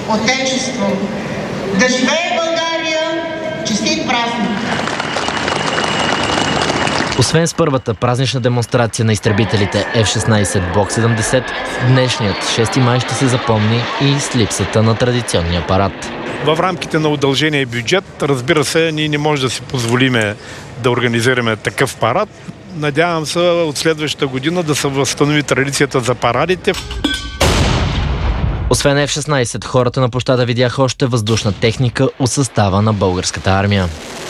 Отечество! Да живее България! Честит празник! Освен с първата празнична демонстрация на изтребителите F-16 Block 70, днешният 6 май ще се запомни и с липсата на традиционния парад. В рамките на удължения бюджет, разбира се, ние не можем да си позволиме да организираме такъв парад. Надявам се от следващата година да се възстанови традицията за парадите. Освен F-16, хората на площада видяха още въздушна техника от състава на българската армия.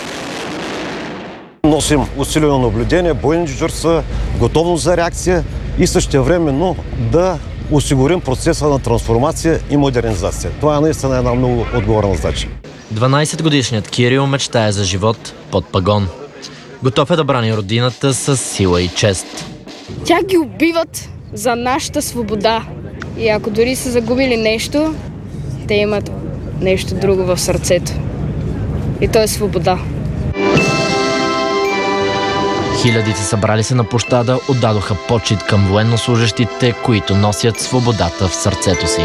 Носим усилено наблюдение, бойни дежурства, готовност за реакция и същевременно да осигурим процеса на трансформация и модернизация. Това е наистина една много отговорна задача. 12-годишният Кирил мечтае за живот под пагон. Готов е да брани родината с сила и чест. Тя ги убиват за нашата свобода. И ако дори са загубили нещо, те имат нещо друго в сърцето. И то е свобода. Хилядите събрали се на площада отдадоха почит към военнослужещите, които носят свободата в сърцето си.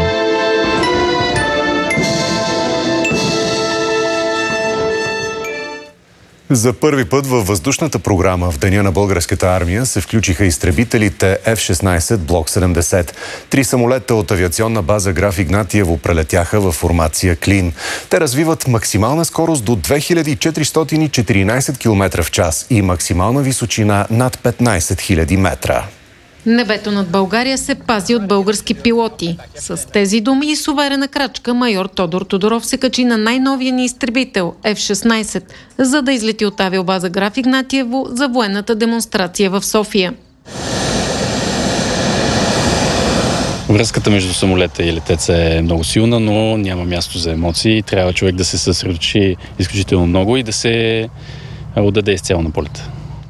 За първи път във въздушната програма в Деня на българската армия се включиха изтребителите F-16 Block 70. 3 самолета от авиационна база Граф Игнатиево прелетяха във формация Клин. Те развиват максимална скорост до 2414 км в час и максимална височина над 15 000 метра. Небето над България се пази от български пилоти. С тези думи и с уверена крачка майор Тодор Тодоров се качи на най-новия ни изтребител F-16, за да излети от авиобаза Граф Игнатиево за военната демонстрация в София. Връзката между самолета и летеца е много силна, но няма място за емоции. Трябва човек да се съсредоточи изключително много и да се отдаде изцяло на полета.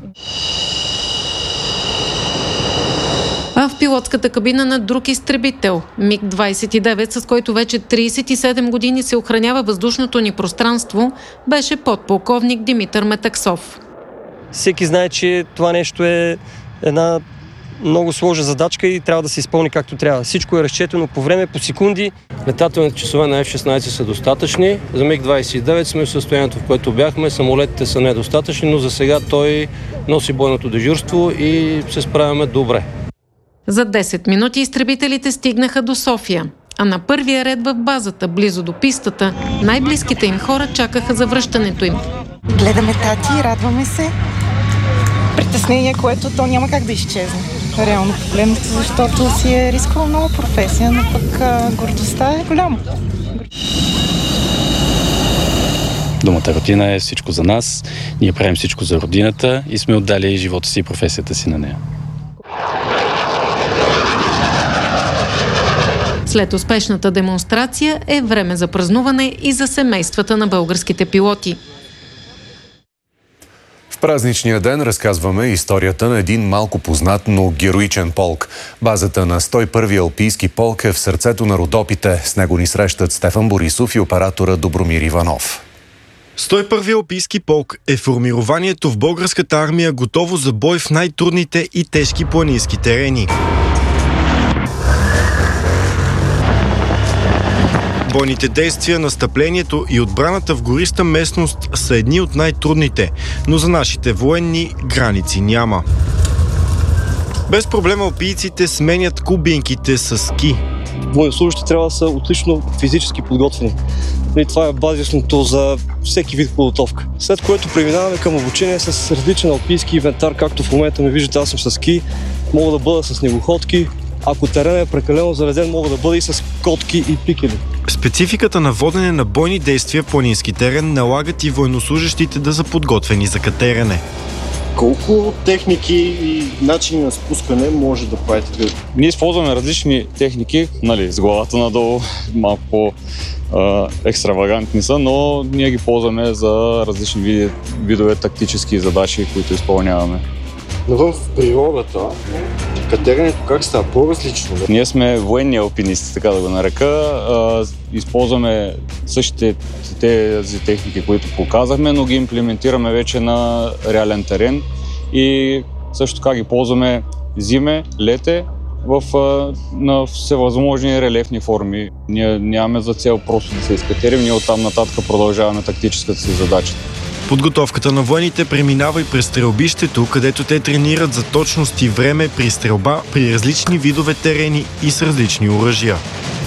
А в пилотската кабина на друг изтребител, МиГ-29, с който вече 37 години се охранява въздушното ни пространство, беше подполковник Димитър Метаксов. Всеки знае, че това нещо е една много сложна задачка и трябва да се изпълни както трябва. Всичко е разчетено по време, по секунди. Летателните часове на F-16 са достатъчни. За МиГ-29 сме в състоянието, в което бяхме. Самолетите са недостатъчни, но за сега той носи бойното дежурство и се справяме добре. За 10 минути изтребителите стигнаха до София, а на първия ред в базата, близо до пистата, най-близките им хора чакаха за връщането им. Гледаме тати, радваме се. Притеснение, което то няма как да изчезне. Реално погледнато, защото си е рискова много професия, но пък гордостта е голяма. Думата родина е всичко за нас. Ние правим всичко за родината и сме отдали живота си и професията си на нея. След успешната демонстрация е време за празнуване и за семействата на българските пилоти. В празничния ден разказваме историята на един малко познат, но героичен полк. Базата на 101-и Алпийски полк е в сърцето на Родопите. С него ни срещат Стефан Борисов и оператора Добромир Иванов. 101-и Алпийски полк е формированието в българската армия, готово за бой в най-трудните и тежки планински терени. Бойните действия, настъплението и отбраната в гориста местност са едни от най-трудните, но за нашите военни граници няма. Без проблем алпийците сменят кубинките с ски. Военнослужащите трябва да са отлично физически подготвени. И това е базисното за всеки вид подготовка. След което преминаваме към обучение с различен алпийски инвентар, както в момента ме виждате, аз съм с ски, мога да бъда с снегоходки. Ако теренът е прекалено зареден, мога да бъда и с котки и пикели. Спецификата на водене на бойни действия в планински терен налагат и военнослужащите да са подготвени за катерене. Колко техники и начини на спускане може да правите? Ние използваме различни техники, с главата надолу, малко по-екстравагантни са, но ние ги ползваме за различни видове тактически задачи, които изпълняваме. Но в природата катеренето как става по-различно? Ние сме военни алпинисти, така да го нарека. Използваме същите тези техники, които показахме, но ги имплементираме вече на реален терен и също така ги ползваме зиме, лете, на всевъзможни релефни форми. Ние нямаме за цел просто да се изкатерим, ние оттам нататък продължаваме тактическата си задача. Подготовката на военните преминава и през стрелбището, където те тренират за точност и време при стрелба при различни видове терени и с различни оръжия.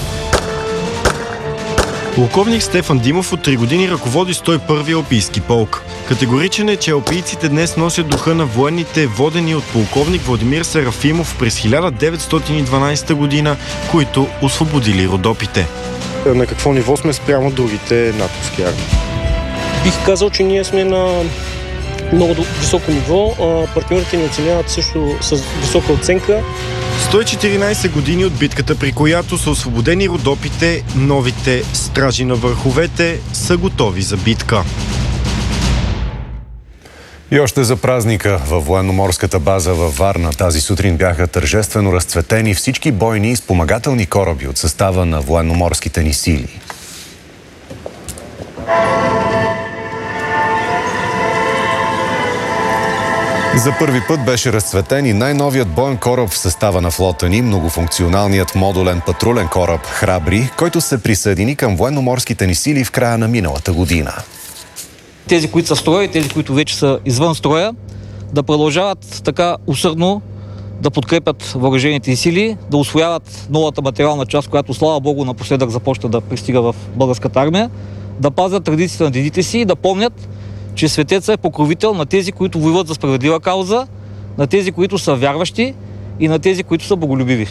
Полковник Стефан Димов от 3 години ръководи 101-и алпийски полк. Категоричен е, че алпийците днес носят духа на военните, водени от полковник Владимир Серафимов през 1912 година, които освободили Родопите. На какво ниво сме спрямо другите натовски армии? Бих казал, че ние сме на много високо ниво. Партньорите ни оценяват също с висока оценка. 114 години от битката, при която са освободени Родопите, новите стражи на върховете са готови за битка. И още за празника във военноморската база във Варна тази сутрин бяха тържествено разцветени всички бойни и спомагателни кораби от състава на военноморските ни сили. За първи път беше разцветен и най-новият боен кораб в състава на флота ни, многофункционалният модулен патрулен кораб Храбри, който се присъедини към военноморските ни сили в края на миналата година. Тези, които са в строя и тези, които вече са извън строя, да продължават така усърдно да подкрепят въоръжените сили, да усвояват новата материална част, която, слава Богу, напоследък започна да пристига в българската армия, да пазят традициите на дедите си и да помнят, че светецът е покровител на тези, които воюват за справедлива кауза, на тези, които са вярващи и на тези, които са боголюбиви.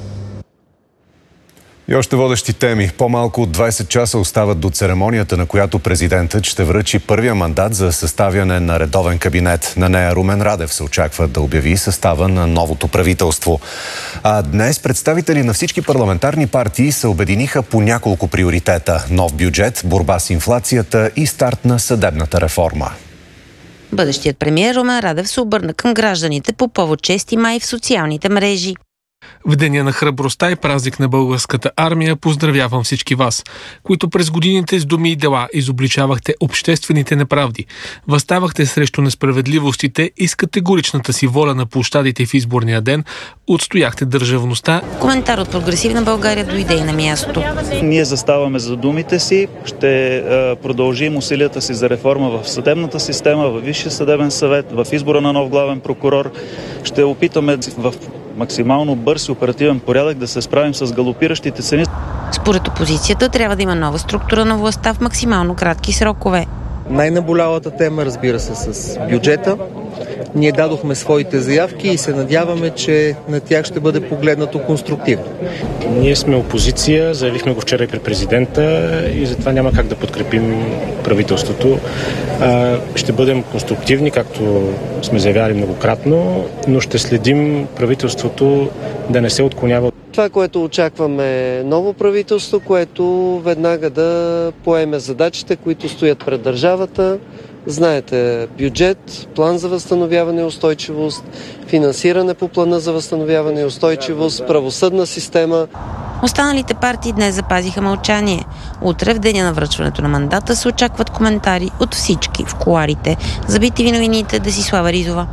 И още водещи теми. По-малко от 20 часа остават до церемонията, на която президентът ще връчи първия мандат за съставяне на редовен кабинет. На нея Румен Радев се очаква да обяви състава на новото правителство. А днес представители на всички парламентарни партии се обединиха по няколко приоритета. Нов бюджет, борба с инфлацията и старт на съдебната реформа. Бъдещият премиер Румен Радев се обърна към гражданите по повод 6 май в социалните мрежи. В деня на храбростта и празник на българската армия поздравявам всички вас, които през годините с думи и дела изобличавахте обществените неправди, възставахте срещу несправедливостите и с категоричната си воля на площадите в изборния ден отстояхте държавността. Коментар от Прогресивна България дойде и на място. Ние заставаме за думите си, ще продължим усилията си за реформа в съдебната система, в Висшия съдебен съвет, в избора на нов главен прокурор. Ще опитаме в максимално бърз и оперативен порядък да се справим с галопиращите цени. Според опозицията трябва да има нова структура на властта в максимално кратки срокове. Най-наболялата тема, разбира се, с бюджета. Ние дадохме своите заявки и се надяваме, че на тях ще бъде погледнато конструктивно. Ние сме опозиция, заявихме го вчера и при президента и затова няма как да подкрепим правителството. Ще бъдем конструктивни, както сме заявяли многократно, но ще следим правителството да не се отклонява. Това, което очакваме, ново правителство, което веднага да поеме задачите, които стоят пред държавата. Знаете, бюджет, план за възстановяване и устойчивост, финансиране по плана за възстановяване и устойчивост, правосъдна система. Останалите партии днес запазиха мълчание. Утре, в деня на връчването на мандата, се очакват коментари от всички в кулоарите. За BTV новините, Десислава Ризова.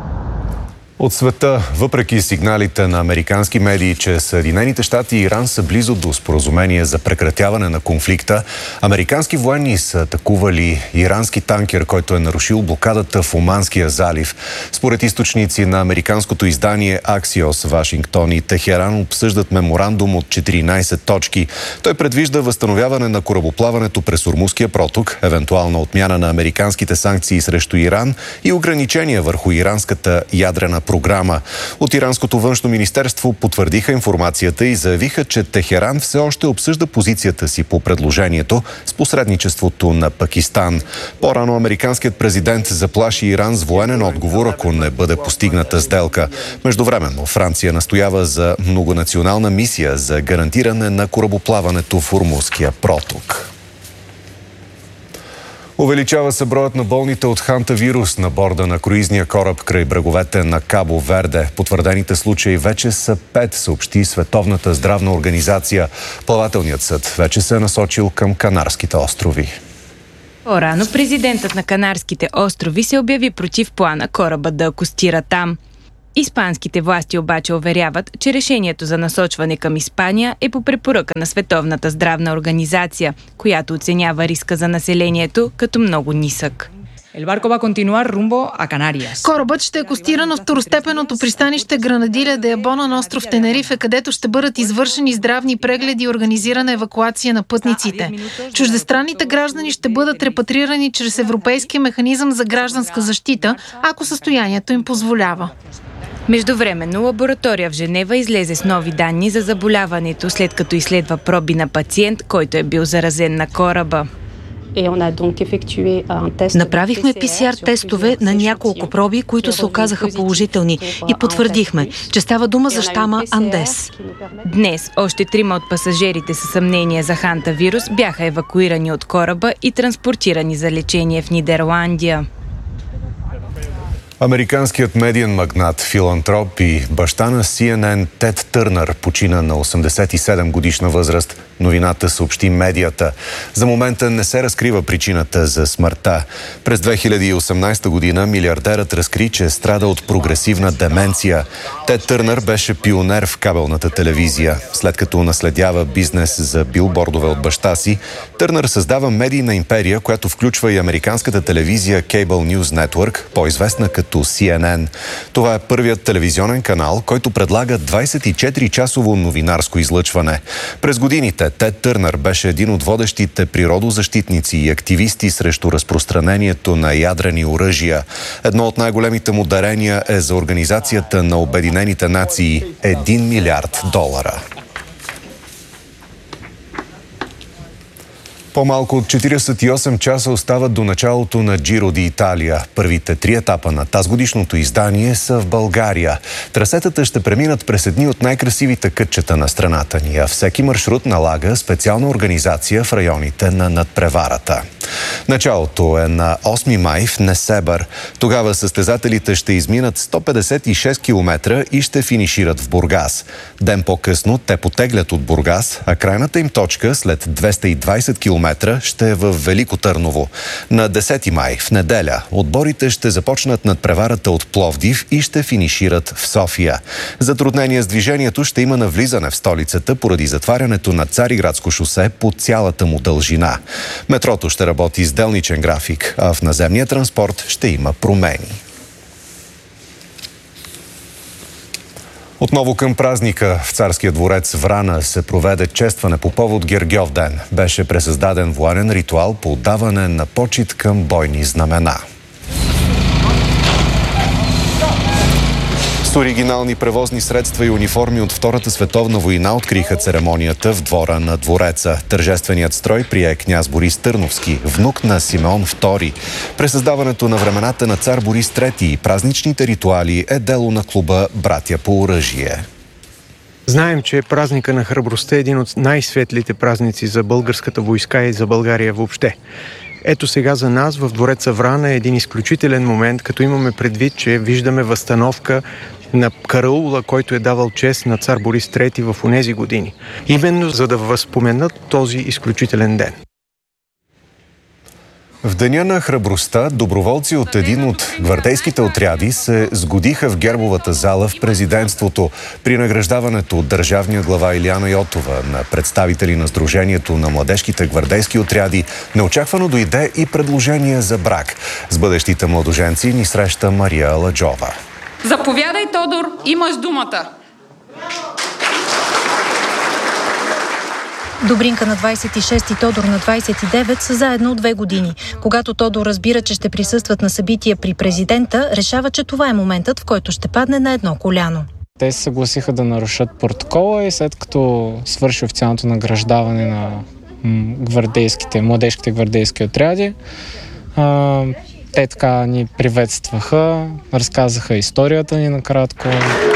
От света, въпреки сигналите на американски медии, че Съединените щати и Иран са близо до споразумение за прекратяване на конфликта, американски военни са атакували ирански танкер, който е нарушил блокадата в Оманския залив. Според източници на американското издание Axios, Вашингтон и Техеран обсъждат меморандум от 14 точки. Той предвижда възстановяване на корабоплаването през Ормузския проток, евентуална отмяна на американските санкции срещу Иран и ограничения върху иранската ядрена програма. От иранското външно министерство потвърдиха информацията и заявиха, че Техеран все още обсъжда позицията си по предложението с посредничеството на Пакистан. По-рано американският президент заплаши Иран с военен отговор, ако не бъде постигната сделка. Междувременно Франция настоява за многонационална мисия за гарантиране на корабоплаването в Ормузския проток. Увеличава се броят на болните от хантавирус на борда на круизния кораб край бреговете на Кабо Верде. Потвърдените случаи вече са 5, съобщи Световната здравна организация. Плавателният съд вече се е насочил към Канарските острови. По-рано президентът на Канарските острови се обяви против плана корабът да акостира там. Испанските власти обаче уверяват, че решението за насочване към Испания е по препоръка на Световната здравна организация, която оценява риска за населението като много нисък. Корабът ще акостира на второстепенното пристанище Гранадиля де Абона на остров Тенерифе, където ще бъдат извършени здравни прегледи и организирана евакуация на пътниците. Чуждестранните граждани ще бъдат репатрирани чрез Европейския механизъм за гражданска защита, ако състоянието им позволява. Междувременно лаборатория в Женева излезе с нови данни за заболяването, след като изследва проби на пациент, който е бил заразен на кораба. Направихме PCR тестове на няколко проби, които се оказаха положителни и потвърдихме, че става дума за щама Андес. Днес още 3 от пасажирите със съмнение за хантавирус бяха евакуирани от кораба и транспортирани за лечение в Нидерландия. Американският медиен магнат, филантроп и баща на CNN Тед Търнър почина на 87 годишна възраст. Новината съобщи медията. За момента не се разкрива причината за смъртта. През 2018 година милиардерът разкри, че страда от прогресивна деменция. Тед Търнър беше пионер в кабелната телевизия. След като наследява бизнес за билбордове от баща си, Търнър създава медийна империя, която включва и американската телевизия Cable News Network, по-известна като CNN. Това е първият телевизионен канал, който предлага 24-часово новинарско излъчване. През годините Тед Търнър беше един от водещите природозащитници и активисти срещу разпространението на ядрени оръжия. Едно от най-големите му дарения е за Организацията на Обединените нации – $1 милиард. По-малко от 48 часа остават до началото на Джиро ди Италия. Първите 3 етапа на тазгодишното издание са в България. Трасетата ще преминат през едни от най-красивите кътчета на страната ни, а всеки маршрут налага специална организация в районите на надпреварата. Началото е на 8 май в Несебър. Тогава състезателите ще изминат 156 км и ще финишират в Бургас. Ден по-късно те потеглят от Бургас, а крайната им точка след 220 км ще е в Велико Търново. На 10 май, в неделя, отборите ще започнат надпреварата от Пловдив и ще финишират в София. Затруднение с движението ще има на влизане в столицата поради затварянето на Цариградско шосе по цялата му дължина. Метрото ще работи с делничен график, а в наземния транспорт ще има промени. Отново към празника в Царския дворец Врана се проведе честване по повод Гергьовден. Беше пресъздаден военен ритуал по отдаване на почит към бойни знамена. С оригинални превозни средства и униформи от Втората световна война откриха церемонията в двора на двореца. Тържественият строй прие княз Борис Търновски, внук на Симеон II. Пресъздаването на времената на цар Борис III и празничните ритуали е дело на клуба Братя по оръжие. Знаем, че празника на храбростта е един от най-светлите празници за българската войска и за България въобще. Ето сега за нас в двореца Врана е един изключителен момент, като имаме предвид, че виждаме възстановка на караула, който е давал чест на цар Борис III в онези години. Именно за да възпоменат този изключителен ден. В Деня на храбростта доброволци от един от гвардейските отряди се сгодиха в гербовата зала в президентството. При награждаването от държавния глава Илияна Йотова на представители на Сдружението на младежките гвардейски отряди неочаквано дойде и предложение за брак. С бъдещите младоженци ни среща Мария Аладжова. Заповядай, Тодор, имаш думата. Добринка на 26 и Тодор на 29 са заедно от 2 години. Когато Тодор разбира, че ще присъстват на събитие при президента, решава, че това е моментът, в който ще падне на едно коляно. Те се съгласиха да нарушат протокола и след като свърши официалното награждаване на младежките гвардейски отряди, те така ни приветстваха, разказаха историята ни накратко.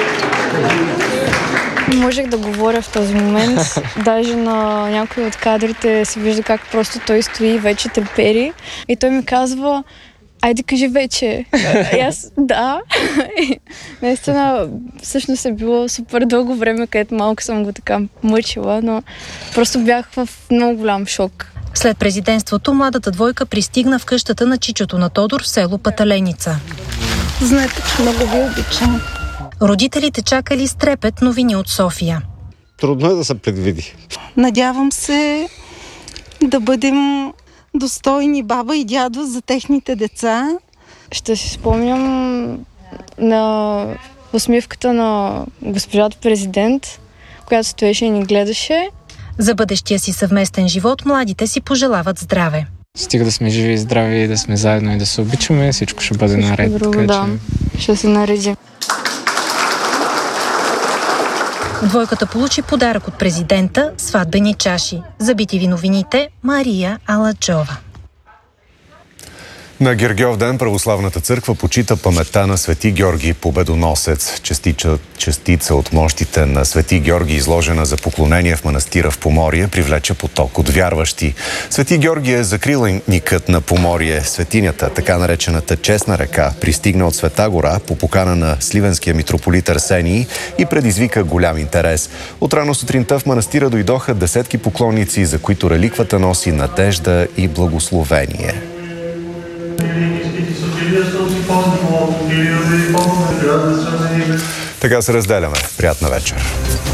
Не можех да говоря в този момент. Даже на някои от кадрите се вижда как просто той стои и вече трепери. И той ми казва: айде кажи вече. И аз да. И наистина, всъщност е било супер дълго време, където малко съм го така мъчила, но просто бях в много голям шок. След президентството младата двойка пристигна в къщата на чичото на Тодор в село Паталеница. Знаете, че много ви обичам. Родителите чакали с трепет новини от София. Трудно е да се предвиди. Надявам се да бъдем достойни баба и дядо за техните деца. Ще си спомням на усмивката на госпожата президент, която стоеше и ни гледаше. За бъдещия си съвместен живот младите си пожелават здраве. Стига да сме живи и здрави, да сме заедно и да се обичаме, всичко ще бъде наред. Друго, да, ще се нареди. Двойката получи подарък от президента – сватбени чаши. За BTV новините Мария Аладжова. На Гергьов ден православната църква почита паметта на Свети Георги Победоносец. Частица от мощите на Свети Георги, изложена за поклонение в манастира в Поморие, привлече поток от вярващи. Свети Георги е закрилникът на Поморие. Светинята, така наречената Честна река, пристигна от Света гора по покана на сливенския митрополит Арсений и предизвика голям интерес. Отрано сутринта в манастира дойдоха десетки поклонници, за които реликвата носи надежда и благословение. Така се разделяме. Приятна вечер.